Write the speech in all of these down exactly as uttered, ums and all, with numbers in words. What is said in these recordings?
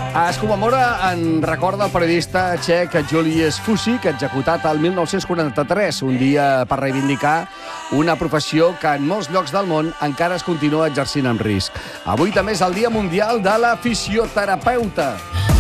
Es commemora en record del periodista txec Julius Fučík, executat el mil nou-cents quaranta-tres, un dia per reivindicar una professió que en molts llocs del món encara es continua exercint amb risc. Avui també és el Dia Mundial de la Fisioterapeuta.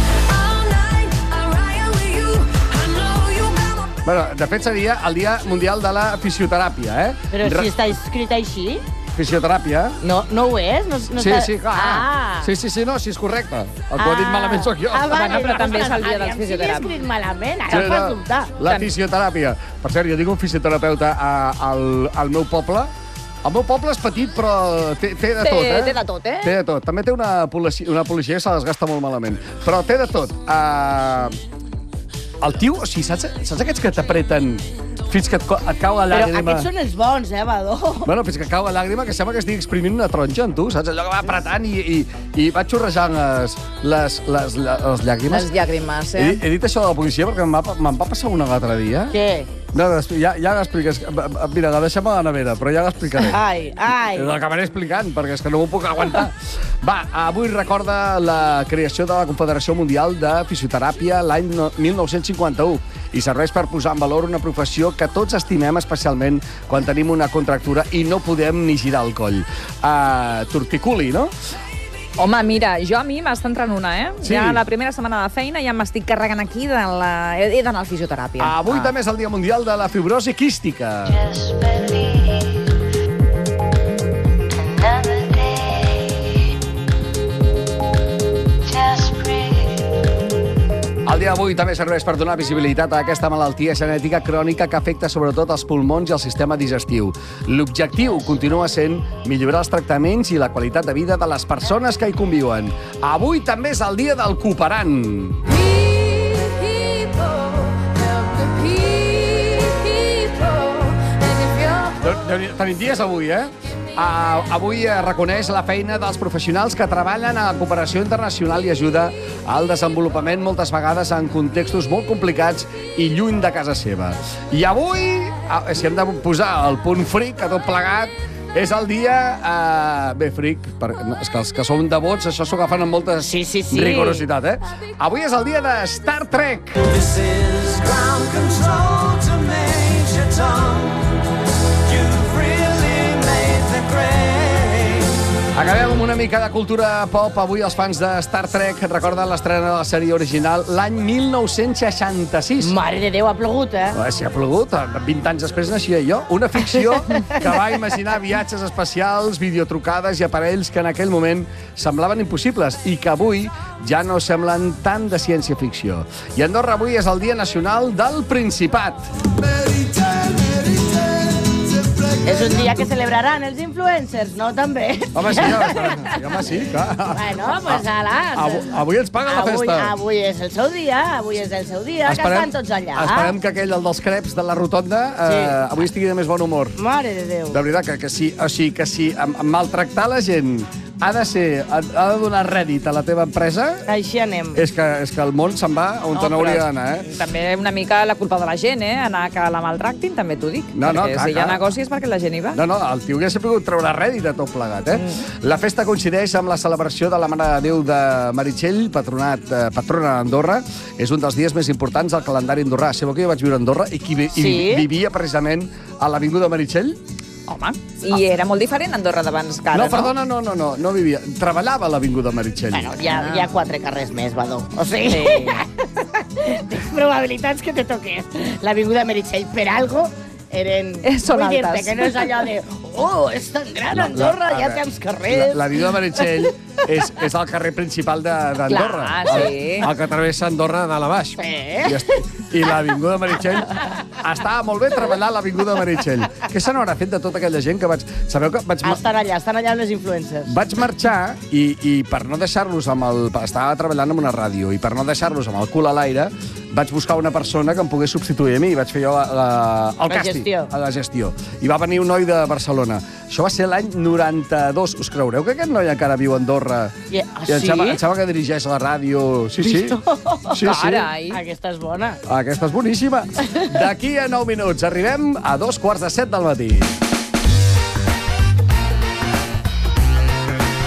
Bueno, de fet, seria el Dia Mundial de la Fisioteràpia, eh? Però si està escrit així... Fisioteràpia. No, no ho és? No, no sí, està... sí, clar. Ah. Sí, sí, sí, no, sí, és correcte. El que ah. ho ha dit malament soc jo. Ah, vale, bueno, però també és el dia dels fisioteràpics. Si l'he escrit malament, ara Sí, em fas dubtar. La fisioteràpia. Per cert, jo dic un fisioterapeuta a, al, al meu poble. El meu poble és petit, però té, té de Té- tot, eh? té de tot, eh? Té de tot. També té una policia, una policia que se les gasta molt malament. Però té de tot. Uh, el tio, o sigui, saps, saps aquests que t'apreten fins que et, et cau la Però llàgrima? aquests són els bons, eh, Badó? Bueno, fins que cau la llàgrima, que sembla que estigui exprimint una taronja en tu, saps? Allò que va apretant i, i, i va xorrejant les, les, les, les llàgrimes. Les llàgrimes, He, eh? he dit això de la policia perquè me'n va, me'n va passar una l'altre dia. Què? No, ja, ja l'expliques. Mira, la deixem a la nevera, però ja l'explicaré. Ai, ai. L'acabaré explicant, perquè és que no m'ho puc aguantar. Va, avui recorda la creació de la Confederació Mundial de Fisioteràpia l'any mil nou-cents cinquanta-u i serveix per posar en valor una professió que tots estimem especialment quan tenim una contractura i no podem ni girar el coll. Uh, torticuli, no? Home, mira, jo a mi m'està entrant una, eh? Sí. Ja la primera setmana de feina ja m'estic carregant aquí de la... He d'anar a la fisioteràpia. Avui també és el Dia Mundial de la Fibrosi Quística. El dia d'avui també serveix per donar visibilitat a aquesta malaltia genètica crònica que afecta sobretot els pulmons i el sistema digestiu. L'objectiu continua sent millorar els tractaments i la qualitat de vida de les persones que hi conviuen. Avui també és el dia del cooperant. Tenim dies avui, eh? Uh, avui es reconeix la feina dels professionals que treballen a la cooperació internacional i ajuda al desenvolupament moltes vegades en contextos molt complicats i lluny de casa seva. I avui, uh, si hem de posar el punt fric a tot plegat, és el dia... Uh, bé, fric, per, no, és que els que són devots això s'ho agafen amb molta Sí, sí, sí. rigorositat, eh? Avui és el dia de Star Trek. This is ground control to Major Tom. You've really made the grade. Acabem amb una mica de cultura pop. Avui els fans de Star Trek recorden l'estrena de la sèrie original l'any mil nou-cents seixanta-sis. Mare de Déu, ha plogut, eh? Eh, Si ha plogut, vint anys després naixia jo. Una ficció que va imaginar viatges espacials, videotrucades i aparells que en aquell moment semblaven impossibles i que avui ja no semblen tant de ciència-ficció. I Andorra avui és el Dia Nacional del Principat. És un dia que celebraran els influencers, no? També. Home, sí, home, home, sí, clar. Bueno, pues ala. Avui, avui ens paguen la Avui, festa. avui és el seu dia, avui és el seu dia, que estan tots allà. Esperem que aquell, el dels creps de la rotonda, eh, Sí. avui estigui de més bon humor. Mare de Déu. De veritat, que, que sí, o sigui, que sí, amb, amb maltractar la gent ha de ser, ha, ha de donar rèdit a la teva empresa, Així anem. és que, és que el món se'n va on No, no, hauria però d'anar, eh? També una mica la culpa de la gent, eh? Anar que la maltractin, també t'ho dic. No, no, perquè clar, si hi ha clar. negoci és perquè la gent hi va. No, no, el tio hauria pogut treure rèdit de tot plegat, eh? Mm. La festa coincideix amb la celebració de la Mare de Déu de Meritxell, patronat, eh, patrona d'Andorra. És un dels dies més importants del calendari andorrà. Sabeu que jo vaig viure a Andorra i, qui vi, Sí? i vivia precisament a l'Avinguda Meritxell? Home, i era molt diferent Andorra d'abans que ara, No, perdona, no, no, no, no vivia. Treballava a l'Avinguda Meritxell. Bueno, hi ha, hi ha quatre carrers més, Badó. O sigui, Sí. tens probabilitats que te toques l'Avinguda Meritxell per algo eren... Eh, són Vull dir-te altes. que no és allò de oh, és tan gran Andorra, La- hi ha la- tants carrers. La, L'Avinguda Meritxell és, és el carrer principal de- d'Andorra. Clar, sí. El, el que travessa Andorra de dalt a baix. Eh? I, est- I l'Avinguda Meritxell estava molt bé treballar a l'Avinguda Meritxell. Què se n'haurà fet de tota aquella gent que vaig... Sabeu que vaig... ma- Estan allà, estan allà amb les influencers. Vaig marxar i, i per no deixar-los amb el... Estava treballant en una ràdio i per no deixar-los amb el cul a l'aire vaig buscar una persona que em pogués substituir a mi i vaig fer jo la, la, el La càsting. gestió. A la gestió. I va venir un noi de Barcelona. Això va ser l'any noranta-dos. Us creureu que aquest noi encara viu a Andorra? I, ah, I em sí? sembla, em sembla que dirigeix la ràdio. Sí, sí. sí, sí. Carai. Aquesta és bona. Aquesta és boníssima. D'aquí a nou minuts arribem a dos quarts de set del matí.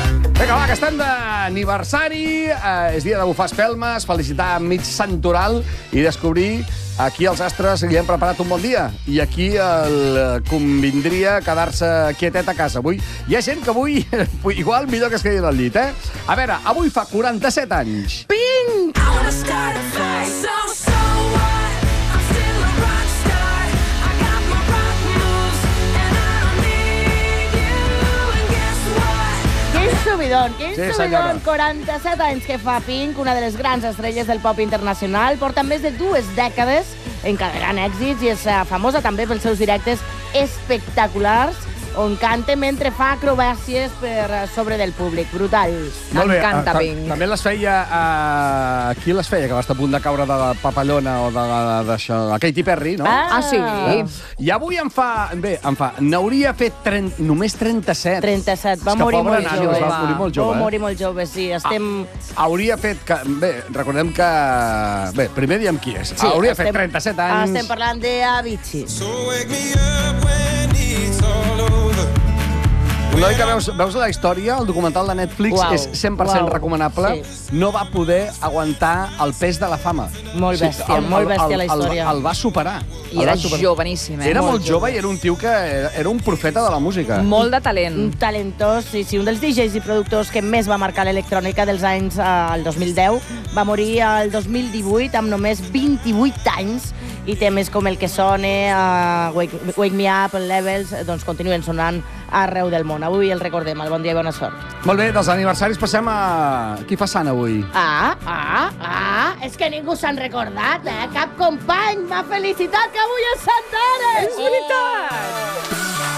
Vinga, va, que estem d'aniversari. Eh, és dia de bufar espelmes, felicitar mig santoral i descobrir aquí els astres li hem preparat un bon dia. I aquí el convindria quedar-se quietet a casa. Avui hi ha gent que avui, igual, millor que es quedi al llit, eh? A veure, avui fa quaranta-set anys. Pink! I wanna start a fight. So, so what? I'm still a rock star. I got my rock moves, and I don't need you. And guess what? Quin subidon, quin Sí, subidon. senyora. quaranta-set anys que fa Pink, una de les grans estrelles del pop internacional. Porta més de dues dècades encadenant èxits i és eh, famosa també pels seus directes espectaculars on canta mentre fa acrobàcies per eh, sobre del públic. Brutal. Molt bé, M'encanta, eh, ta- Pink. També les feia... Uh, qui les feia? Que va estar a punt de caure de la papallona o de, d'això... A Katy Perry, no? Ah, sí. I avui em fa... Bé, em fa... N'hauria fet trenta, només trenta-set. trenta-set. Va És que morir pobra molt nano, jove. es va morir molt jove, Va eh? morir molt jove, sí. Estem... Hauria fet... Que, bé, recordem que... Bé, primer diem qui és. Sí, Hauria estem- fet trenta-set anys. Estem parlant d'Avicii. So wake me up when it's all over. Un noi que veus, veus la història, el documental de Netflix, Uau, és cent per cent uau, recomanable. sí. No va poder aguantar el pes de la fama. Molt bèstia, molt bèstia la història. El, el va superar. I El era va superar. joveníssim, eh? Era molt Molt jove jove. i era un tio que era, era un profeta de la música. Molt de talent. Un talentós, sí, sí, un dels D Js i productors que més va marcar l'electrònica dels anys eh, el dos mil deu. Va morir el dos mil divuit amb només vint-i-vuit anys i temes com el que sona, uh, Wake, Wake Me Up, Levels, eh, doncs continuen sonant arreu del món. Avui el recordem, el bon dia i bona sort. Molt bé, dels aniversaris passem a... Qui fa sant avui? Ah, ah, ah, és que ningú s'han recordat, eh? Cap company m'ha felicitat que avui és Sant Ares! És veritat!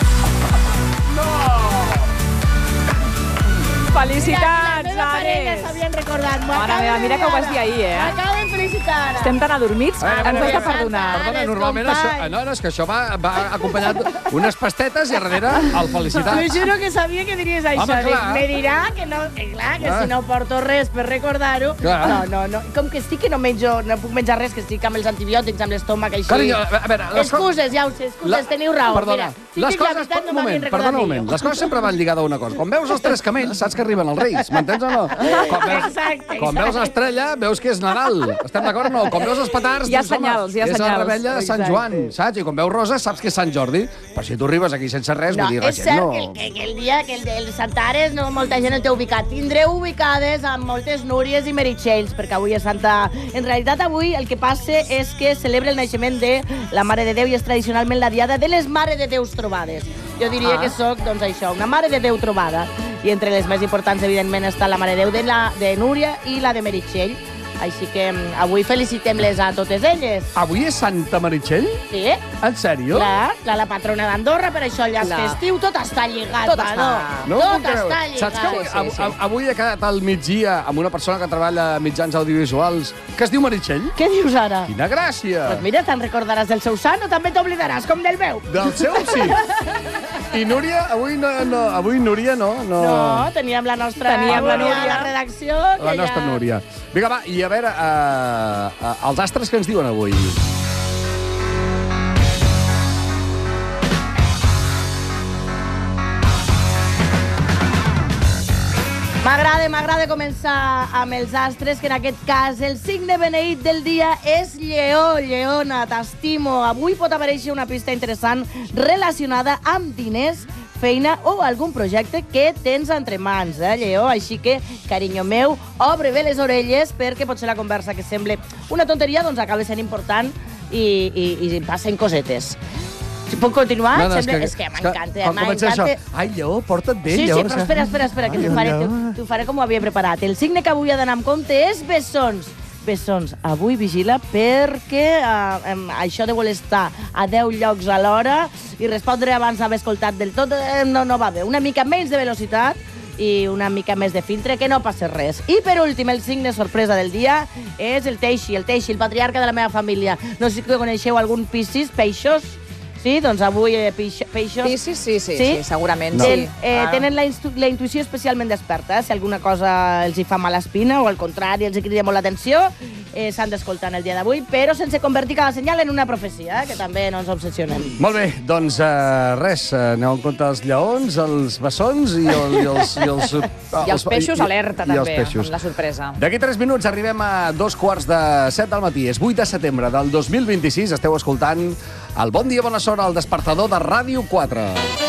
Felicitats, La meva parella Ares! s'havien recordat. M'ho Mare acaben meva, de mira dir que ho vas ara. dir ahir, eh? M'acaben de felicitar ara. Estem tan adormits, A veure, a ens veure, has de a veure. perdonar. Perdona, Ares, normalment això... company. No, no, és que això va, va acompanyat d'unes pastetes i a darrere el felicitat. T'ho juro que sabia que diries això. Home, Dic, clar. me dirà que no, que clar, que Clar. si no porto res per recordar-ho. Clar. No, no, no. Com que estic que no menjo, no puc menjar res, que estic amb els antibiòtics, amb l'estómac així. Carinyo, a veure... les co- Excuses, ja ho sé, excuses, La- teniu raó. Perdona, Mira, si les dic la coses... veritat, no un m'havien moment, recordat perdona un ni moment. jo. Les coses sempre van lligades a una cosa. Quan veus els tres camells, saps que arriben els Reis. M'entens o no? Quan veus, Exacte, quan veus exacte. l'estrella, veus que és Nadal. Estem d'acord o no? Quan veus els petards, Hi ha dius, home, senyals, hi ha és la senyals. rebella de Sant Exacte. Joan, saps? I quan veus Rosa, saps que és Sant Jordi. Però si tu arribes aquí sense res, No, vull dir, la és gent cert no... que, el- que, que el dia que el del Santares no molta gent el té ubicat. Tindreu ubicades amb moltes Núries i Meritxells, perquè avui és Santa... En realitat, avui el que passa és que celebra el naixement de la Mare de Déu i és tradicionalment la diada de les Mare de Déus trobades. Jo diria Ah. que sóc, doncs, això, una Mare de Déu trobada. I entre les més importants, evidentment, està la Mare de Déu de, la, de Núria i la de Meritxell. Així que mm, avui felicitem-les a totes elles. Avui és Santa Meritxell? Sí, En sèrio? clar, la, la patrona d'Andorra, per això el llaç Clar. festiu, tot està lligat, Tot va, està- no? No ho tot puc creure. està lligat. Saps que avui, Sí, sí, sí. av- avui he quedat al migdia amb una persona que treballa a mitjans audiovisuals que es diu Meritxell? Què dius ara? Quina gràcia! Doncs mira, te'n recordaràs del seu sant o també t'oblidaràs, com del meu? Del seu sí. I Núria, avui no, no, avui Núria no. No, No, teníem la nostra Teníem la Núria Núria. a la redacció. la que nostra ja... Núria. Vinga, va, i a veure, uh, uh, els astres que ens diuen avui. M'agrada, m'agrada començar amb els astres, que en aquest cas el signe beneït del dia és Lleó. Lleona, t'estimo. Avui pot aparèixer una pista interessant relacionada amb diners, feina o algun projecte que tens entre mans, eh, Lleó? Així que, carinyo meu, obre bé les orelles perquè potser la conversa que sembla una tonteria doncs acaba sent important i, i, i passen cosetes. Si puc continuar? No, no, és Sembla... que- és que és que m'encanta, quan comença això, m'encanta. ai, Lleó, porta't bé, Sí, Lleó. sí, però espera, espera, espera, que Ai, t'ho faré, Lleó. t'ho- t'ho faré com ho havia preparat. El signe que avui ha d'anar amb compte és bessons. Bessons, avui vigila perquè eh, em, això de voler estar a deu llocs a l'hora i respondre abans d'haver escoltat del tot eh, no, no va bé. Una mica menys de velocitat i una mica més de filtre, que no passa res. I per últim, el signe sorpresa del dia és el Teixi, el Teixi, el patriarca de la meva família. No sé si coneixeu algun Piscis, peixos? Sí, doncs avui eh, peix- peixos... Sí, sí, sí, sí, Sí? sí segurament No. sí. Ten, eh, Clar. tenen la, instu- la intuïció especialment desperta. Si alguna cosa els hi fa mala espina o al contrari els hi crida molt l'atenció, eh, s'han d'escoltar en el dia d'avui, però sense convertir cada senyal en una profecia, eh, que també no ens obsessionem. Molt bé, doncs uh, res, uh, aneu en compte els lleons, els bessons i, el, i els... I els, uh, I els peixos alerta, i, i els també, peixos. amb la sorpresa. D'aquí tres minuts arribem a dos quarts de set del matí. És vuit de setembre del dos mil vint-i-sis. Esteu escoltant el Bon Dia, Bona Sort, el despertador de Ràdio quatre.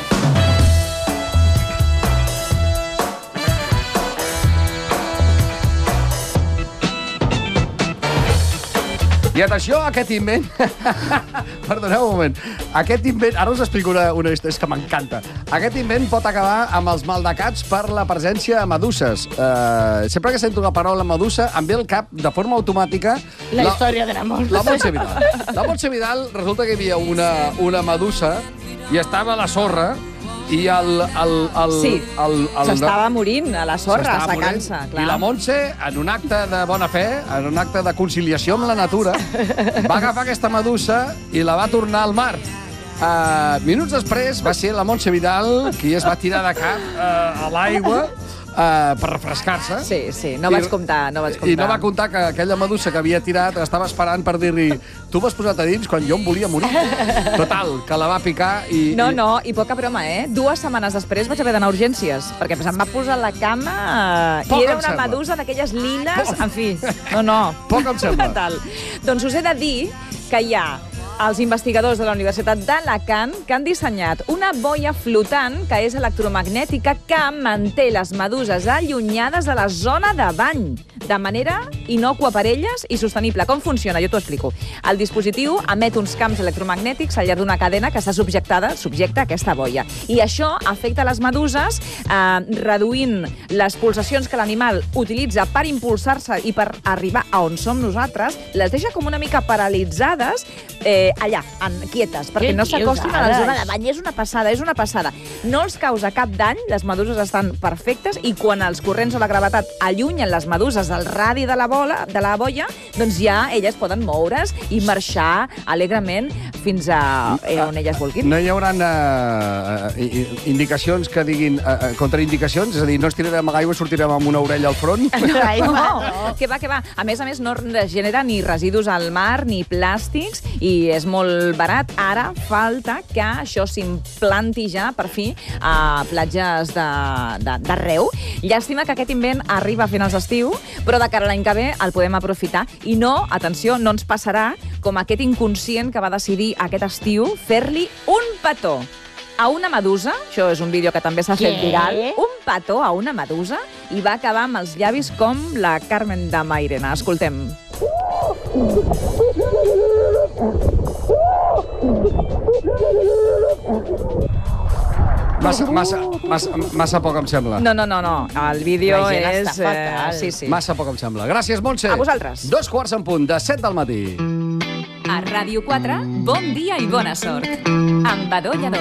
I atenció a aquest invent... Perdoneu un moment. Aquest invent... Ara us explico una, una història, és que m'encanta. Aquest invent pot acabar amb els maldecats per la presència de meduses. Uh, sempre que sento la paraula medusa, em ve al cap, de forma automàtica... La, la història de la Montse. La Montse Vidal. La Montse Vidal, resulta que hi havia una, una medusa i estava a la sorra i el... el, el Sí, el, el, s'estava morint a la sorra, s'estava morint. secant-se, clar. I la Montse, en un acte de bona fe, en un acte de conciliació amb la natura, va agafar aquesta medusa i la va tornar al mar. Uh, minuts després va ser la Montse Vidal qui es va tirar de cap uh, a l'aigua uh, per refrescar-se. Sí, sí, no I- vaig comptar, no vaig comptar. I no va comptar que aquella medusa que havia tirat estava esperant per dir-li tu m'has posat a dins quan jo em volia morir. Total, que la va picar i... No, i... no, i poca broma, eh? Dues setmanes després vaig haver d'anar a urgències, perquè se'm va posar a la cama eh, Poc i era em una sembla. medusa d'aquelles liles, en fi, no, no. Poc em sembla. Tal. Doncs us he de dir que hi ha els investigadors de la Universitat d'Alacant que han dissenyat una boia flotant que és electromagnètica que manté les meduses allunyades de la zona de bany, de manera innocua per elles i sostenible. Com funciona? Jo t'ho explico. El dispositiu emet uns camps electromagnètics al llarg d'una cadena que està subjectada subjecta a aquesta boia. I això afecta les meduses eh, reduint les pulsacions que l'animal utilitza per impulsar-se i per arribar a on som nosaltres, les deixa com una mica paralitzades eh, allà, en, quietes, perquè Què no dius, s'acostin a la ara? zona de bany. És una passada, és una passada. No els causa cap dany, les meduses estan perfectes i quan els corrents o la gravetat allunyen les meduses del radi de la bola, de la boia, doncs ja elles poden moure's i marxar alegrement fins a eh, on elles vulguin. No hi haurà uh, indicacions que diguin uh, contraindicacions? És a dir, no ens tirarem a l'aigua i sortirem amb una orella al front? Ai, No, no. que va, que va. A més a més, no genera ni residus al mar ni plàstics i és molt barat. Ara falta que això s'implanti ja, per fi, a platges de- de- d'arreu. Llàstima que aquest invent arriba a finals d'estiu, però de cara a l'any que ve el podem aprofitar. I no, atenció, no ens passarà com aquest inconscient que va decidir aquest estiu fer-li un petó a una medusa, això és un vídeo que també s'ha fet Què? viral, un petó a una medusa i va acabar amb els llavis com la Carmen de Mairena. Escoltem. Massa, massa, massa, massa poc em sembla. No, no, no, no. El vídeo La gent és... està fatal. sí, sí. Massa poc em sembla. Gràcies, Montse. A vosaltres. Dos quarts en punt, de set del matí. A Ràdio quatre, bon dia i bona sort. Amb Badó Lledó.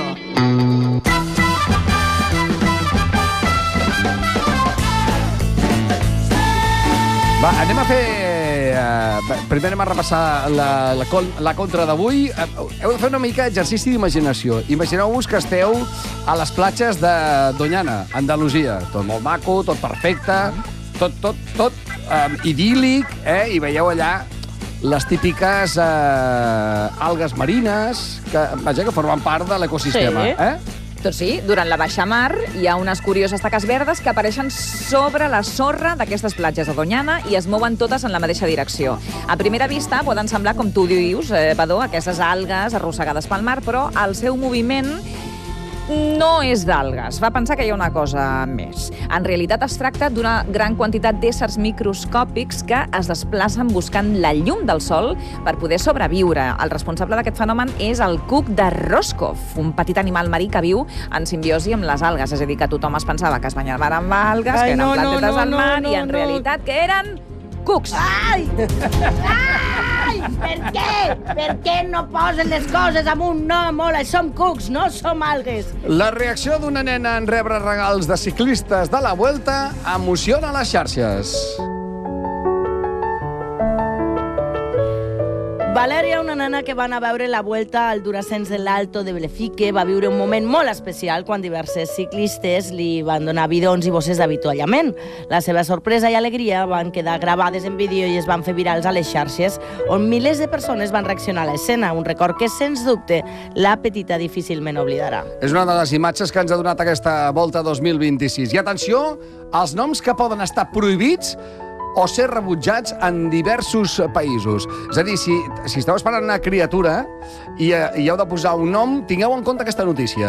Va, anem a fer... Uh, primer anem a repassar la, la, col- la contra d'avui. Uh, heu de fer una mica d'exercici d'imaginació. Imagineu-vos que esteu a les platges de Doñana, Andalusia. Tot molt maco, tot perfecte, tot, tot, tot um, idíl·lic, eh? I veieu allà les típiques uh, algues marines que, vaja, que formen part de l'ecosistema. Sí. Eh? Doncs sí, durant la baixamar hi ha unes curioses taques verdes que apareixen sobre la sorra d'aquestes platges de Doñana i es mouen totes en la mateixa direcció. A primera vista poden semblar, com tu dius, eh, Badó, aquestes algues arrossegades pel mar, però el seu moviment no és d'algues. Fa pensar que hi ha una cosa més. En realitat es tracta d'una gran quantitat d'éssers microscòpics que es desplacen buscant la llum del sol per poder sobreviure. El responsable d'aquest fenomen és el cuc de Roscoff, un petit animal marí que viu en simbiosi amb les algues. És a dir, que tothom es pensava que es banyava amb algues, Ai, que eren no, no, plantetes no, al no, mar, no, i en no. realitat que eren cucs. Ai! Ai! Per què? Per què no posen les coses amb un nom? Hola, som cucs, no som algues. La reacció d'una nena en rebre regals de ciclistes de la Vuelta emociona les xarxes. Valeria, una nena que va anar a veure la Vuelta al Durasens de l'Alto de Blefique, va viure un moment molt especial quan diverses ciclistes li van donar bidons i bosses d'avituallament. La seva sorpresa i alegria van quedar gravades en vídeo i es van fer virals a les xarxes, on milers de persones van reaccionar a l'escena, un record que, sens dubte, la petita difícilment oblidarà. És una de les imatges que ens ha donat aquesta Volta dos mil vint-i-sis. I atenció als noms que poden estar prohibits o ser rebutjats en diversos països. És a dir, si, si esteu esperant una criatura i, eh, i heu de posar un nom, tingueu en compte aquesta notícia.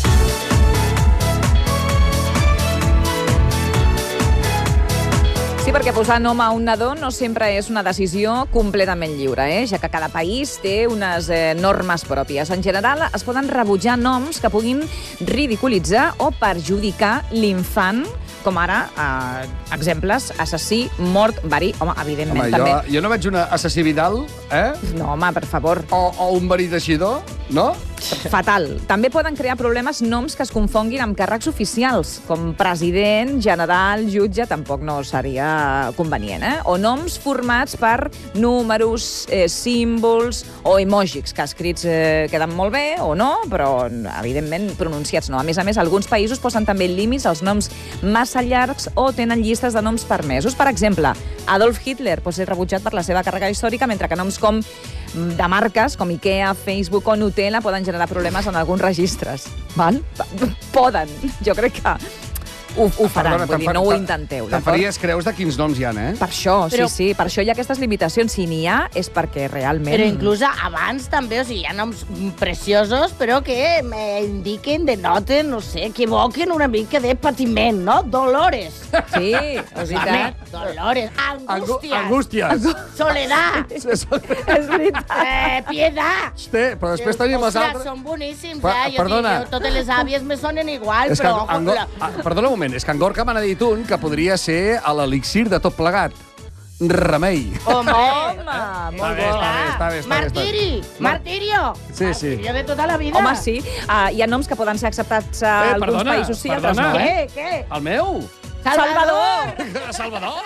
Sí, perquè posar nom a un nadó no sempre és una decisió completament lliure, eh? Ja que cada país té unes eh, normes pròpies. En general, es poden rebutjar noms que puguin ridiculitzar o perjudicar l'infant, com ara, eh, exemples, assassí, mort, verí. Home, evidentment, Home, també. jo, jo no veig una assassí Vidal, eh? No, home, per favor. O, o un verí teixidor, no? Fatal. També poden crear problemes noms que es confonguin amb càrrecs oficials, com president, general, jutge, tampoc no seria convenient, eh? O noms formats per números, eh, símbols o emojis, que escrits eh, queden molt bé o no, però evidentment pronunciats no. A més a més, alguns països posen també límits als noms massa llargs o tenen llistes de noms permesos. Per exemple, Adolf Hitler pot ser rebutjat per la seva càrrega històrica, mentre que noms com de marques com Ikea, Facebook o Nutella poden generar problemes en alguns registres. Val? Poden. Jo crec que ho, ho faran. Perdona, Vull dir, te'n fa- no ho te'n- intenteu. Te'n d'acord? faries creus de quins noms hi ha, eh? Per això, Però- sí, sí. Per això hi ha aquestes limitacions. Si n'hi ha, és perquè realment... Però inclús abans també, o sigui, hi ha noms preciosos, però que eh, indiquen, denoten, no sé, equivoquen una mica de patiment, no? Dolores. Sí, és Home, veritat. Dolores. Angústia. Angústies. Soledad. És veritat. Eh, piedad. Té, però després tenim les Ostres, altres... són boníssims, Per- eh? Jo perdona. dic, jo, totes les àvies me sonen igual, És que però... en, en, ojo, la- ah, perdona un moment, és que en Gorka m'ha dit un que podria ser a l'elixir de tot plegat. Remei. Home, Home, Està molt bé, bo. està bé, està bé, està bé. Martiri, Martirio. Sí, sí. Martirio de tota la vida. Home, sí. Uh, hi ha noms que poden ser acceptats a Eh, alguns perdona, països, sí, altres perdona. no. Què, què? El meu? Salvador. Salvador.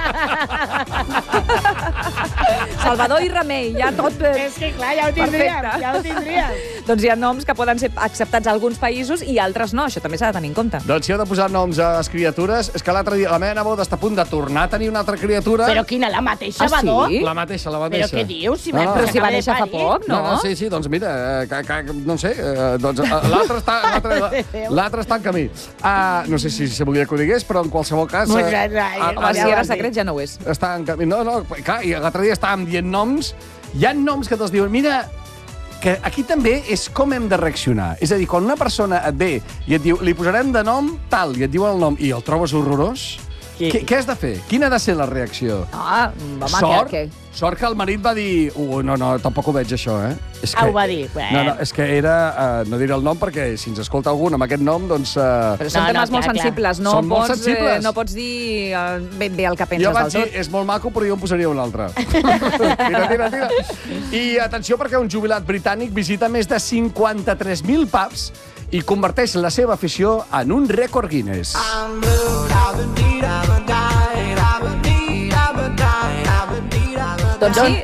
Salvador i Remei, ja tot... Eh, És que clar, ja ho tindríem, Perfecte. ja ho tindríem. doncs hi ha noms que poden ser acceptats a alguns països i altres no. Això també s'ha de tenir en compte. Doncs si heu de posar noms a les criatures, és que l'altre dia la meva neboda està a punt de tornar a tenir una altra criatura. Però quina, la mateixa Ah, sí? Badó? La mateixa, la Però mateixa. què dius? Si No, no. Però si va acaba de néixer fa parir. poc, no? No, no, sí, sí, doncs mira, eh, que, que, no sé, eh, doncs eh, l'altre està, l'altre, l'altre està en camí. Uh, no sé si, si volia que ho digués, però en qualsevol cas... Pues, eh, ai, ai, ah, Home, ah, si ja ho era has dit. secret ja no ho és. està en camí. No, no, clar, i l'altre dia estàvem dient noms, hi ha noms que te'ls diuen, mira, que aquí també és com hem de reaccionar. És a dir, quan una persona et ve i et diu, li posarem de nom tal, i et diu el nom, i el trobes horrorós, Qui- què, què has de fer? Quina ha de ser la reacció? Ah, home, Sort, que, sort que el marit va dir uh, no, no, tampoc ho veig això, eh? És Ah, ho va dir, bueno. No, no, és que era... Uh, no diré el nom perquè si ens escolta algun amb aquest nom, doncs... Uh, Però són No, no, temes molt clar, clar. sensibles. No Són molt pots, sensibles. Eh, no pots dir eh, ben bé el que jo penses vaig del dir, tot. és molt maco, però jo en posaria un altre. tira, tira, tira. I atenció, perquè un jubilat britànic visita més de cinquanta-tres mil pubs i converteix la seva afició en un rècord Guinness. I'm blue, I've been beat, I've been died, I've been beat, I've been died, I've been beat, I've been Doncs sí,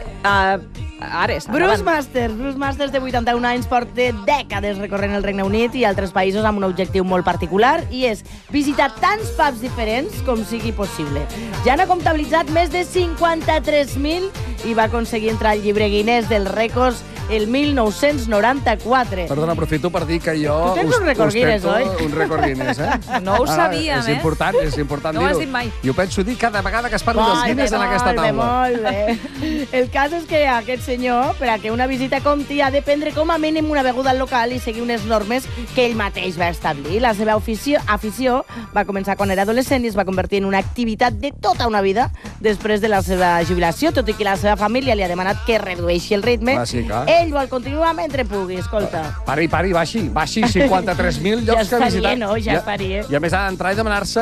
uh, Ares, Bruce endavant. Masters. Bruce Masters, de vuitanta-un anys, porta dècades recorrent el Regne Unit i altres països amb un objectiu molt particular, i és visitar tants pubs diferents com sigui possible. Ja n'ha comptabilitzat més de cinquanta-tres mil i va aconseguir entrar al llibre Guinness dels rècords el mil nou-cents noranta-quatre. Perdona, aprofito per dir que jo... Tu tens un rècord Guinness, ostento oi? Un rècord Guinness, eh? No ho Ah, sabíem, és eh? important, és important No ho has dir-ho. dit mai. I ho penso dir cada vegada que es parli dels Molt bé, Guinness en aquesta molt bé, taula. molt bé. El cas és que aquest senyor, per a que una visita compti, ha de prendre com a mínim una beguda al local i seguir unes normes que ell mateix va establir. La seva afició, afició va començar quan era adolescent i es va convertir en una activitat de tota una vida després de la seva jubilació, tot i que la seva família li ha demanat que redueixi el ritme. Ah, sí, clar. Ell vol continuar mentre pugui, escolta. Pari, pari, baixi, baixi cinquanta-tres mil Ja llocs que ha estaria, visitat. no? Ja estaria. I a més ha d'entrar i demanar-se